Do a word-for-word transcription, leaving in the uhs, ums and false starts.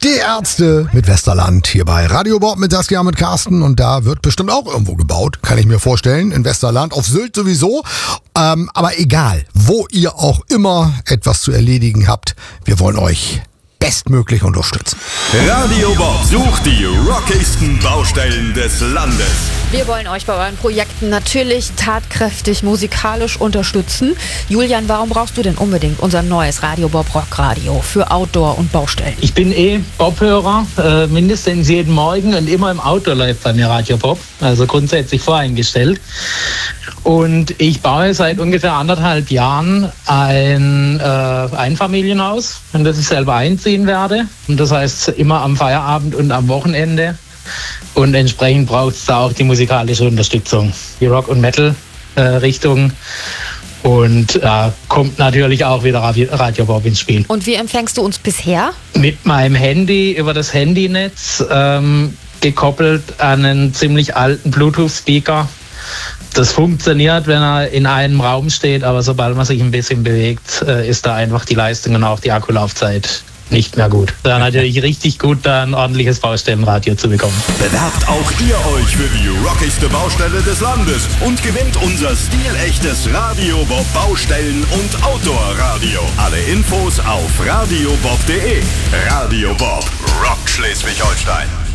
Die Ärzte mit Westerland hier bei Radio Bob mit Saskia mit Carsten und da wird bestimmt auch irgendwo gebaut, kann ich mir vorstellen, in Westerland, auf Sylt sowieso. Ähm, aber egal, wo ihr auch immer etwas zu erledigen habt, wir wollen euch bestmöglich unterstützen. Radio Bob sucht die rockigsten Baustellen des Landes. Wir wollen euch bei euren Projekten natürlich tatkräftig musikalisch unterstützen. Julian, warum brauchst du denn unbedingt unser neues Radio Bob Rockradio für Outdoor und Baustellen? Ich bin eh Bob-Hörer, äh, mindestens jeden Morgen und immer im Auto läuft bei mir Radio Bob, also grundsätzlich voreingestellt. Und ich baue seit ungefähr anderthalb Jahren ein äh, Einfamilienhaus, in das ich selber einziehen werde. Und das heißt immer am Feierabend und am Wochenende. Und entsprechend braucht es da auch die musikalische Unterstützung, die Rock- und Metal-Richtung. Äh, und da äh, kommt natürlich auch wieder Radio Bob ins Spiel. Und wie empfängst du uns bisher? Mit meinem Handy über das Handynetz, ähm, gekoppelt an einen ziemlich alten Bluetooth-Speaker. Das funktioniert, wenn er in einem Raum steht, aber sobald man sich ein bisschen bewegt, äh, ist da einfach die Leistung und auch die Akkulaufzeit nicht mehr gut. Da natürlich richtig gut, da ein ordentliches Baustellenradio zu bekommen. Bewerbt auch ihr euch für die rockigste Baustelle des Landes und gewinnt unser stilechtes Radio Bob Baustellen- und Outdoor-Radio. Alle Infos auf radiobob punkt de. Radio Bob, Rock Schleswig-Holstein.